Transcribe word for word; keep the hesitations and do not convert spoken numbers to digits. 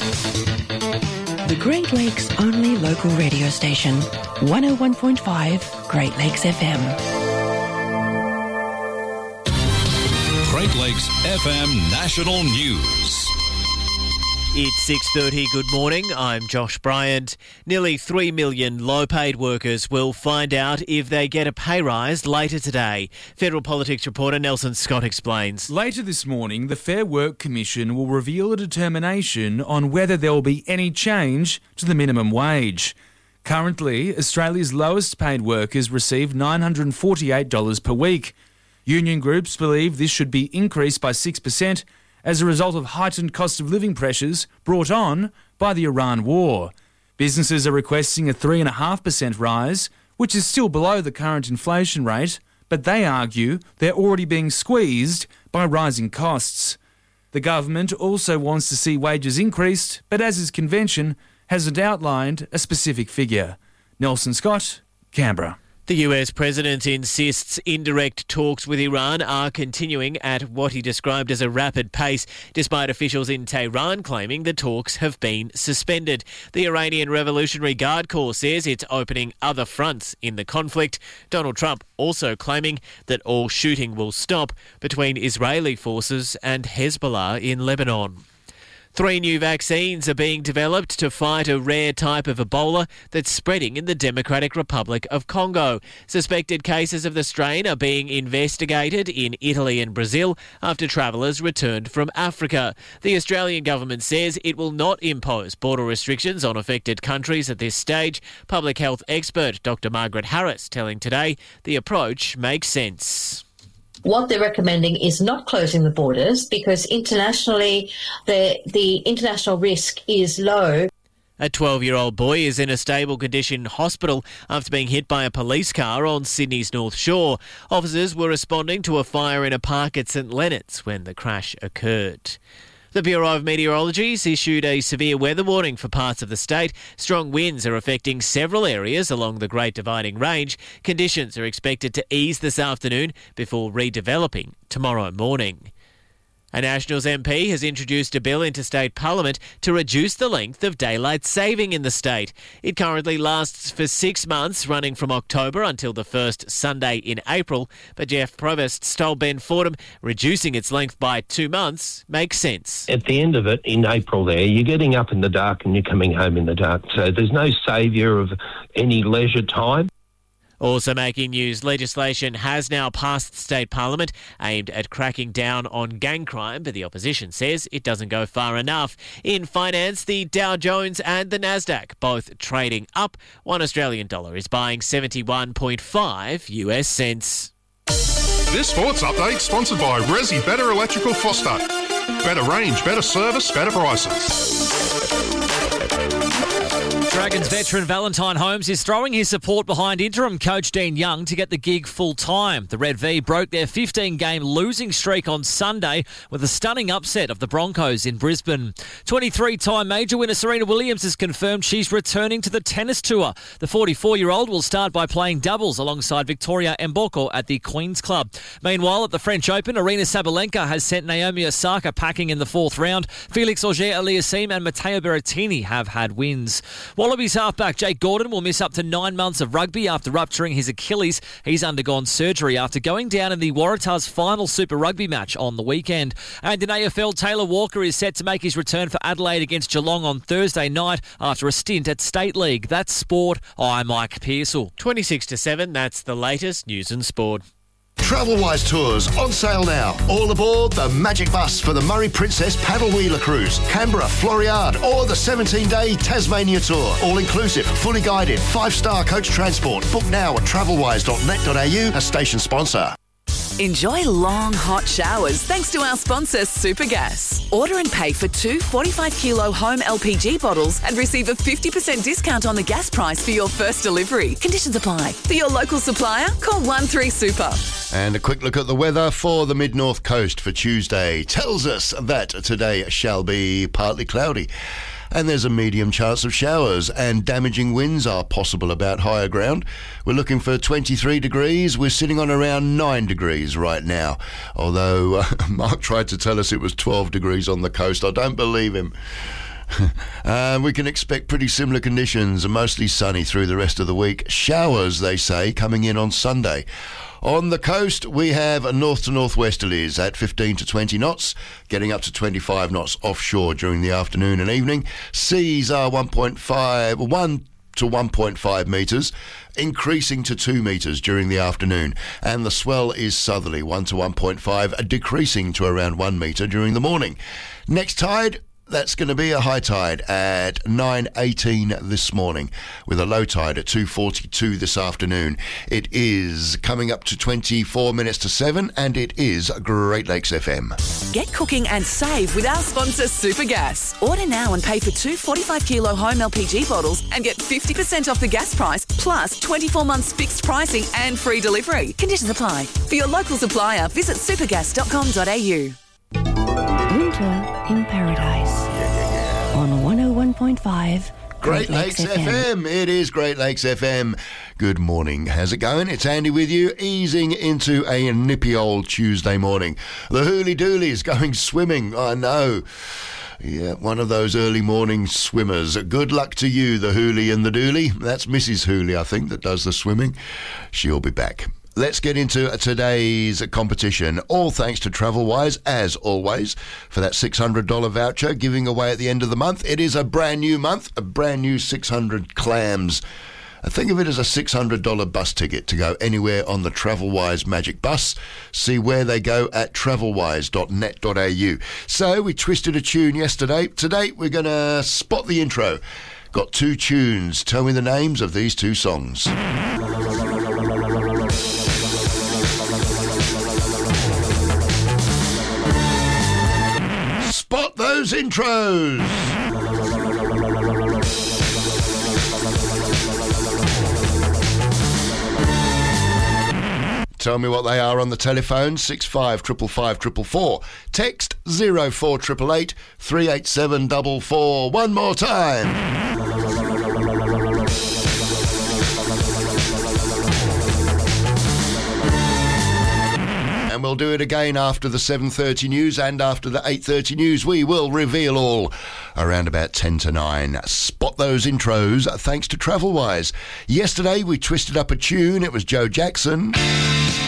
The Great Lakes only local radio station, one oh one point five Great Lakes F M. Great Lakes F M National News. It's six thirty. Good morning. I'm Josh Bryant. Nearly three million low-paid workers will find out if they get a pay rise later today. Federal Politics reporter Nelson Scott explains. Later this morning, the Fair Work Commission will reveal a determination on whether there will be any change to the minimum wage. Currently, Australia's lowest-paid workers receive nine hundred forty-eight dollars per week. Union groups believe this should be increased by six percent as a result of heightened cost of living pressures brought on by the Iran war. Businesses are requesting a three point five percent rise, which is still below the current inflation rate, but they argue they're already being squeezed by rising costs. The government also wants to see wages increased, but as is convention, hasn't outlined a specific figure. Nelson Scott, Canberra. The U S president insists indirect talks with Iran are continuing at what he described as a rapid pace, despite officials in Tehran claiming the talks have been suspended. The Iranian Revolutionary Guard Corps says it's opening other fronts in the conflict. Donald Trump also claiming that all shooting will stop between Israeli forces and Hezbollah in Lebanon. Three new vaccines are being developed to fight a rare type of Ebola that's spreading in the Democratic Republic of Congo. Suspected cases of the strain are being investigated in Italy and Brazil after travellers returned from Africa. The Australian government says it will not impose border restrictions on affected countries at this stage. Public health expert Doctor Margaret Harris telling Today the approach makes sense. What they're recommending is not closing the borders because internationally the the international risk is low. A twelve-year-old boy is in a stable condition in hospital after being hit by a police car on Sydney's North Shore. Officers were responding to a fire in a park at St Leonard's when the crash occurred. The Bureau of Meteorology has issued a severe weather warning for parts of the state. Strong winds are affecting several areas along the Great Dividing Range. Conditions are expected to ease this afternoon before redeveloping tomorrow morning. A Nationals M P has introduced a bill into state parliament to reduce the length of daylight saving in the state. It currently lasts for six months, running from October until the first Sunday in April. But Jeff Provost told Ben Fordham reducing its length by two months makes sense. At the end of it, in April there, you're getting up in the dark and you're coming home in the dark. So there's no saviour of any leisure time. Also making news, legislation has now passed state parliament aimed at cracking down on gang crime, but the opposition says it doesn't go far enough. In finance, the Dow Jones and the Nasdaq both trading up. One Australian dollar is buying seventy-one point five U S cents. This sports update sponsored by Resi Better Electrical Foster. Better range, better service, better prices. Dragons veteran Valentine Holmes is throwing his support behind interim coach Dean Young to get the gig full-time. The Red V broke their fifteen-game losing streak on Sunday with a stunning upset of the Broncos in Brisbane. twenty-three-time major winner Serena Williams has confirmed she's returning to the tennis tour. The forty-four-year-old will start by playing doubles alongside Victoria Mboko at the Queen's Club. Meanwhile, at the French Open, Arina Sabalenka has sent Naomi Osaka packing in the fourth round. Felix Auger-Aliassime and Matteo Berrettini have had wins. Wallabies halfback Jake Gordon will miss up to nine months of rugby after rupturing his Achilles. He's undergone surgery after going down in the Waratahs final Super Rugby match on the weekend. And in A F L, Taylor Walker is set to make his return for Adelaide against Geelong on Thursday night after a stint at State League. That's sport. I'm Mike Pearsall. twenty-six to seven, that's the latest news and sport. Travelwise Tours on sale now. All aboard the Magic Bus for the Murray Princess Paddle Wheeler Cruise, Canberra, Floriade, or the seventeen-day Tasmania Tour. All inclusive, fully guided, five-star coach transport. Book now at travelwise dot net dot a u, a station sponsor. Enjoy long, hot showers thanks to our sponsor, Supergas. Order and pay for two forty-five kilo home L P G bottles and receive a fifty percent discount on the gas price for your first delivery. Conditions apply. For your local supplier, call one three super. And a quick look at the weather for the mid-north coast for Tuesday tells us that today shall be partly cloudy. And there's a medium chance of showers, and damaging winds are possible about higher ground. We're looking for twenty-three degrees. We're sitting on around nine degrees right now. Although uh, Mark tried to tell us it was twelve degrees on the coast. I don't believe him. uh, we can expect pretty similar conditions, mostly sunny through the rest of the week. Showers, they say, coming in on Sunday. On the coast, we have north to northwesterlies at fifteen to twenty knots, getting up to twenty-five knots offshore during the afternoon and evening. Seas are one point five, one to one point five metres, increasing to two metres during the afternoon. And the swell is southerly, one to one point five, decreasing to around one metre during the morning. Next tide, that's going to be a high tide at nine eighteen this morning, with a low tide at two forty-two this afternoon. It is coming up to twenty-four minutes to seven, and it is Great Lakes F M. Get cooking and save with our sponsor Supergas. Order now and pay for two forty-five kilo home L P G bottles and get fifty percent off the gas price, plus twenty-four months fixed pricing and free delivery. Conditions apply. For your local supplier, visit supergas dot com dot a u. Winter in Paradise on one oh one point five Great Lakes, Lakes F M. F M. It is Great Lakes F M. Good morning. How's it going? It's Andy with you, easing into a nippy old Tuesday morning. The Hooly Doolies going swimming. I know. Yeah, one of those early morning swimmers. Good luck to you, the Hooly and the Dooley. That's Missus Hooly, I think, that does the swimming. She'll be back. Let's get into today's competition. All thanks to TravelWise, as always, for that six hundred dollars voucher giving away at the end of the month. It is a brand new month, a brand new six hundred clams. Think of it as a six hundred dollars bus ticket to go anywhere on the TravelWise Magic Bus. See where they go at travelwise dot net dot a u. So we twisted a tune yesterday. Today we're going to spot the intro. Got two tunes. Tell me the names of these two songs. Spot those intros. Tell me what they are on the telephone, six five five five five four. Text zero four eight eight eight three eight seven four four. One more time. And we'll do it again after the seven thirty news and after the eight thirty news. We will reveal all around about ten to nine. Spot those intros thanks to TravelWise. Yesterday we twisted up a tune. It was Joe Jackson.